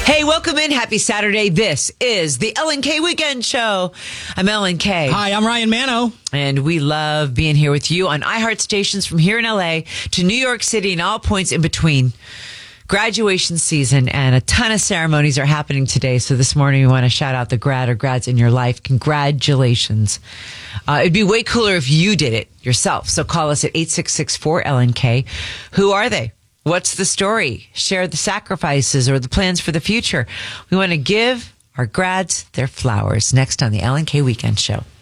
Hey, welcome in. Happy Saturday. This is the Ellen K Weekend Show. I'm Ellen K. Hi, I'm Ryan Mano. And we love being here with you on iHeart stations from here in LA to New York City and all points in between. Graduation season and a ton of ceremonies are happening today. So this morning we want to shout out the grad or grads in your life. Congratulations. It'd be way cooler if you did it yourself. So call us at 866-4LNK. Who are they? What's the story? Share the sacrifices or the plans for the future. We want to give our grads their flowers next on the Ellen K Weekend Show.